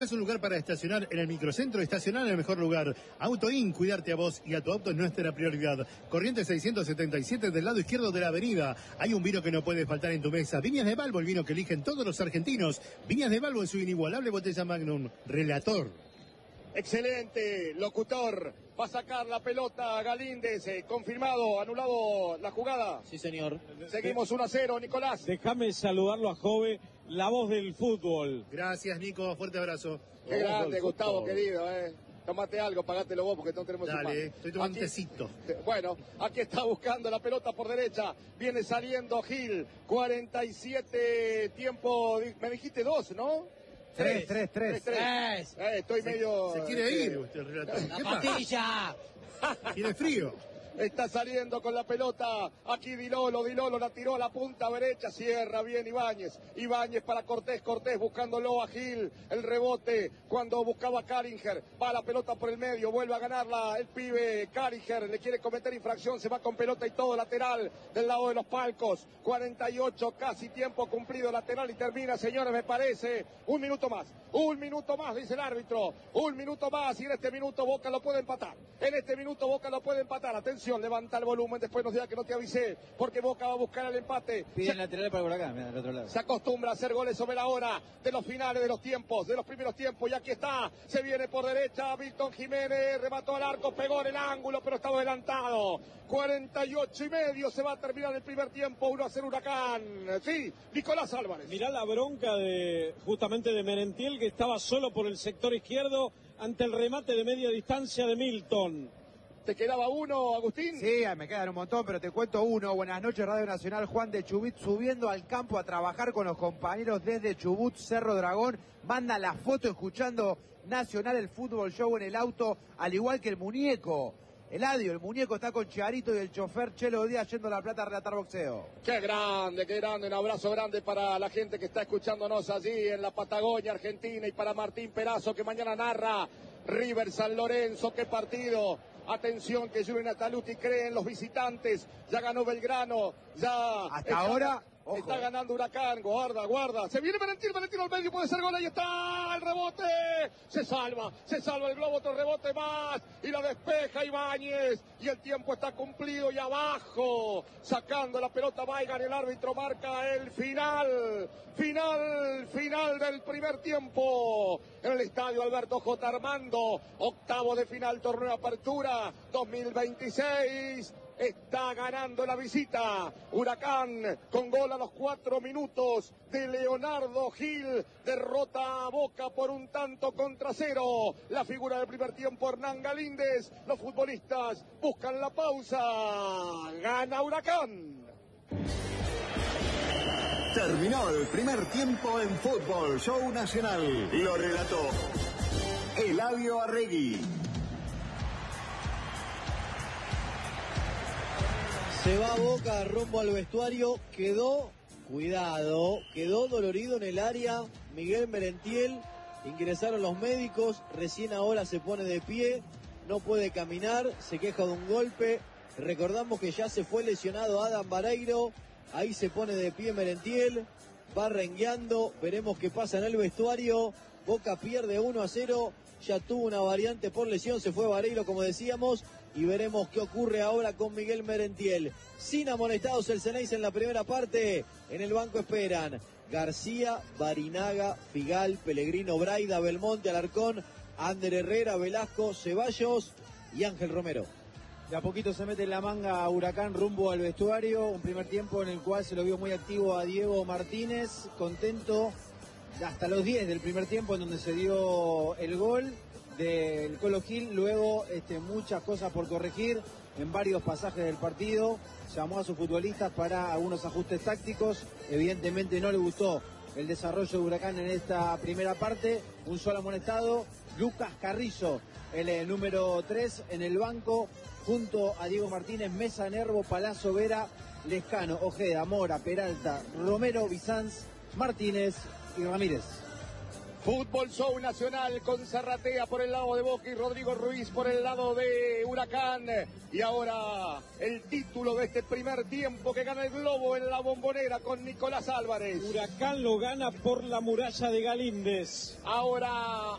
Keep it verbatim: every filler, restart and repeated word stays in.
Es un lugar para estacionar en el microcentro, estacionar en el mejor lugar. Autoin, cuidarte a vos y a tu auto es nuestra prioridad. Corrientes seiscientos setenta y siete del lado izquierdo de la avenida. Hay un vino que no puede faltar en tu mesa. Viñas de Balbo, el vino que eligen todos los argentinos. Viñas de Balbo en su inigualable botella Magnum. Relator. Excelente, locutor. Va a sacar la pelota Galíndez, eh, confirmado, anulado la jugada. Sí, señor. Seguimos uno a cero, Nicolás. Déjame saludarlo a Jove, la voz del fútbol. Gracias, Nico, fuerte abrazo. Qué grande, Gustavo, fútbol. Querido, eh. Tómate algo, pagátelo vos porque no tenemos Dale, un estoy tomando un tecito. Bueno, aquí está buscando la pelota por derecha. Viene saliendo Gil. cuarenta y siete tiempo. Me dijiste dos, ¿no? Tres, tres, tres. tres, tres. Eh, estoy se, medio... Se quiere ir usted, el relator. ¡La pastilla! Tiene frío. Está saliendo con la pelota. Aquí Dilolo, Dilolo la tiró a la punta derecha. Cierra bien Ibáñez. Ibáñez para Cortés, Cortés buscándolo a Gil. El rebote cuando buscaba Caringer. Va la pelota por el medio. Vuelve a ganarla el pibe Caringer. Le quiere cometer infracción. Se va con pelota y todo lateral del lado de los palcos. cuarenta y ocho, casi tiempo cumplido lateral y termina, señores, me parece. Un minuto más. Un minuto más, dice el árbitro. Un minuto más y en este minuto Boca lo puede empatar. En este minuto Boca lo puede empatar. Atención, levanta el volumen, después nos diga que no te avisé, porque Boca va a buscar el empate. Piden lateral para Huracán, mira, del otro lado. Se acostumbra a hacer goles sobre la hora de los finales de los tiempos, de los primeros tiempos, y aquí está, se viene por derecha, Víctor Jiménez, remató al arco, pegó en el ángulo, pero estaba adelantado. cuarenta y ocho y medio, se va a terminar el primer tiempo, uno a cero Huracán. Sí, Nicolás Álvarez. Mirá la bronca de justamente de Merentiel, que estaba solo por el sector izquierdo ante el remate de media distancia de Milton. ¿Te quedaba uno, Agustín? Sí, me quedan un montón, pero te cuento uno. Buenas noches, Radio Nacional. Juan de Chubut subiendo al campo a trabajar con los compañeros desde Chubut, Cerro Dragón. Manda la foto escuchando Nacional, el fútbol show en el auto, al igual que el muñeco. Eladio, el muñeco está con Chiarito y el chofer Chelo Díaz yendo a La Plata a relatar boxeo. Qué grande, qué grande, un abrazo grande para la gente que está escuchándonos allí en la Patagonia Argentina y para Martín Perazo que mañana narra River San Lorenzo. Qué partido. Atención que Julio Nataluti cree en los visitantes. Ya ganó Belgrano. Ya. Hasta está, ahora. Ojo. Está eh. ganando Huracán. Guarda, guarda. Se viene Valentín, Valentín al medio. Puede ser gol. Ahí está. El rebote. Se salva. Se salva el globo. Otro rebote más. Y la despeja Ibáñez. Y el tiempo está cumplido. Y abajo. Sacando la pelota Baigan. El árbitro marca el final. Final. Final del primer tiempo. En el estadio Alberto J. Armando. Octavo de final. Torneo de apertura dos mil veintiséis. Está ganando la visita. Huracán con gol a los cuatro minutos de Leonardo Gil. Derrota a Boca por un tanto contra cero. La figura del primer tiempo, Hernán Galíndez. Los futbolistas buscan la pausa. Gana Huracán. Terminó el primer tiempo en Fútbol Show Nacional. Lo relató Eladio Arregui. Se va Boca rumbo al vestuario, quedó, cuidado, quedó dolorido en el área Miguel Merentiel, ingresaron los médicos, recién ahora se pone de pie, no puede caminar, se queja de un golpe, recordamos que ya se fue lesionado Adam Vareiro, ahí se pone de pie Merentiel, va rengueando, veremos qué pasa en el vestuario, Boca pierde uno a cero, ya tuvo una variante por lesión, se fue Vareiro como decíamos, y veremos qué ocurre ahora con Miguel Merentiel. Sin amonestados el Ceneice en la primera parte, en el banco esperan García, Barinaga, Figal, Pellegrino, Braida, Belmonte, Alarcón, Ander Herrera, Velasco, Ceballos y Ángel Romero. De a poquito se mete en la manga Huracán rumbo al vestuario, un primer tiempo en el cual se lo vio muy activo a Diego Martínez, contento hasta los diez del primer tiempo en donde se dio el gol del Colo Gil, luego este, muchas cosas por corregir en varios pasajes del partido, llamó a sus futbolistas para algunos ajustes tácticos, evidentemente no le gustó el desarrollo de Huracán en esta primera parte, un solo amonestado, Lucas Carrizo, el, el número tres en el banco, junto a Diego Martínez, Mesa, Nervo, Palazzo, Vera, Lescano, Ojeda, Mora, Peralta, Romero, Bizanz, Martínez y Ramírez. Fútbol Show Nacional con Zarratea por el lado de Boca y Rodrigo Ruiz por el lado de Huracán. Y ahora el título de este primer tiempo que gana el Globo en la Bombonera con Nicolás Álvarez. Huracán lo gana por la muralla de Galíndez. Ahora